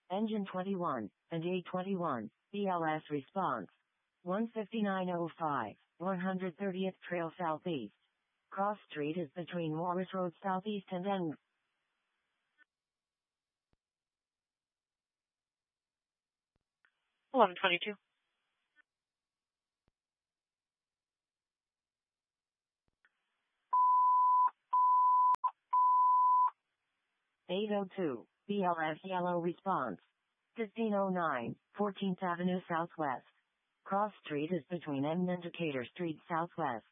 Engine 21, and A21, BLS response. 15905, 130th Trail Southeast. Cross Street is between Morris Road Southeast and N. 1122. 802, BLS yellow response. 1509, 14th Avenue Southwest. Cross Street is between N and Decatur Street Southwest.